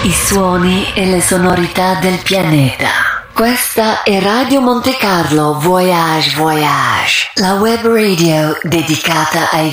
I suoni e le sonorità del pianeta. Questa è Radio Monte Carlo Voyage Voyage, la web radio dedicata ai